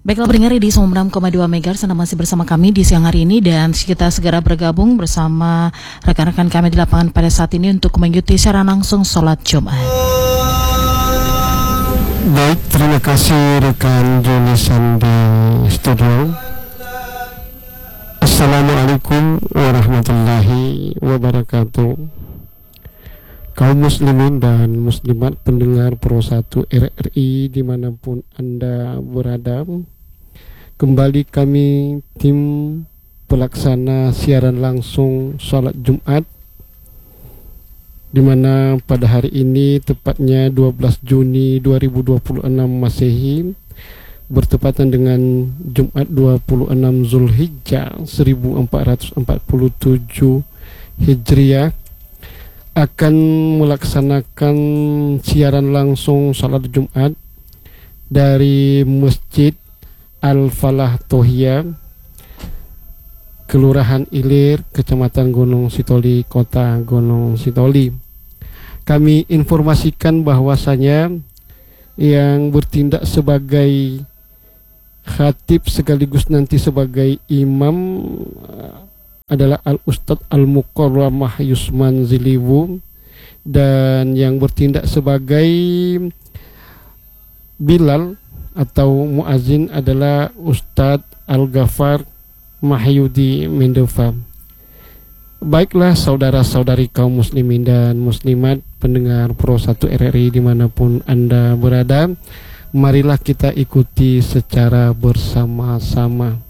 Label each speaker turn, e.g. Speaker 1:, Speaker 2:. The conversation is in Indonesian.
Speaker 1: Baiklah pendengar di 96,2 MHz, Anda masih bersama kami di siang hari ini dan kita segera bergabung bersama rekan-rekan kami di lapangan pada saat ini untuk mengikuti secara langsung sholat Jumat.
Speaker 2: Baik, terima kasih rekan Jonisan di studio. Assalamualaikum warahmatullahi wabarakatuh. Kaum muslimin dan muslimat pendengar Pro 1 RRI dimanapun Anda berada, kembali kami tim pelaksana siaran langsung sholat Jumat, dimana pada hari ini tepatnya 12 Juni 2026 Masehi bertepatan dengan Jumat 26 Zulhijjah 1447 Hijriah akan melaksanakan siaran langsung salat Jumat dari Masjid Al-Falah Tohia, Kelurahan Ilir, Kecamatan Gunung Sitoli, Kota Gunung Sitoli. Kami informasikan bahwasanya yang bertindak sebagai khatib sekaligus nanti sebagai imam adalah Al-Ustadz Al-Mukarramah Yusman Ziliwu, dan yang bertindak sebagai Bilal atau muazin adalah Ustadz Al-Ghafar Mahyudi Mendoza. Baiklah saudara-saudari kaum muslimin dan muslimat pendengar Pro 1 RRI dimanapun Anda berada, marilah kita ikuti secara bersama-sama.